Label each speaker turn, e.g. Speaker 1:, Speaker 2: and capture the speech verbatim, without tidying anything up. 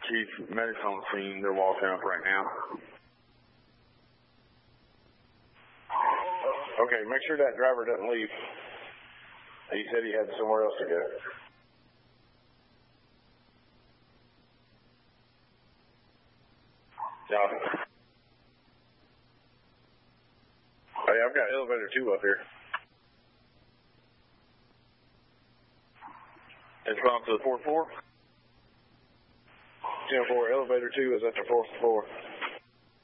Speaker 1: Chief. Medics on the scene. They're walking up right now. Okay, make sure that driver doesn't leave. He said he had somewhere else to go. Yeah. Hey, I've got elevator two up here. It's gone to the fourth floor. ten four, elevator two is at the fourth floor.